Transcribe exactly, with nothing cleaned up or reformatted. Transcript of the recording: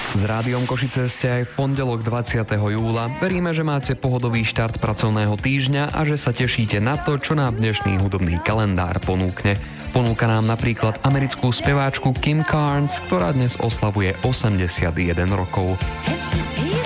S Rádiom Košice ste aj v pondelok dvadsiateho júla. Veríme, že máte pohodový štart pracovného týždňa a že sa tešíte na to, čo nám dnešný hudobný kalendár ponúkne. Ponúka nám napríklad americkú speváčku Kim Carnes, ktorá dnes oslavuje osemdesiatjeden rokov.